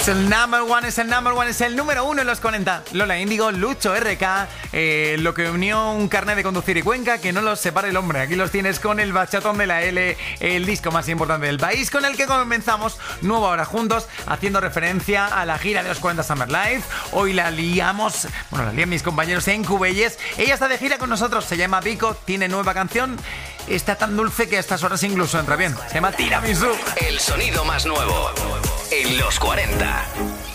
Es el number one, es el número uno en los 40. Lola Índigo, Lucho RK, lo que unió un carnet de conducir y Cuenca, que no los separe el hombre. Aquí los tienes con el bachatón de la L, el disco más importante del país, con el que comenzamos nueva hora juntos, haciendo referencia a la gira de los 40 Summer Live. Hoy la lían mis compañeros en Cubelles. Ella está de gira con nosotros, se llama Vico, tiene nueva canción. Está tan dulce que a estas horas incluso entra bien. Se llama Tiramisú. El sonido más nuevo en los 40.